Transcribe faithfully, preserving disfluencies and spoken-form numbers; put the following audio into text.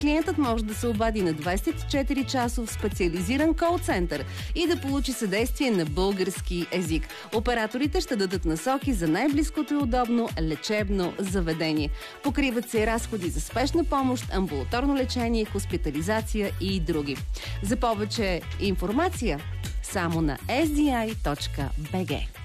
Клиентът може да се обади на двайсет и четири часов специализиран кол-център и да получи съдействие на български език. Операторите ще дадат насоки за най-близкото и удобно лечебно заведение. Покриват се разходи за спешна помощ, амбулаторно лечение, хоспитализация и други. За повече информация само на ес ди ай точка би джи.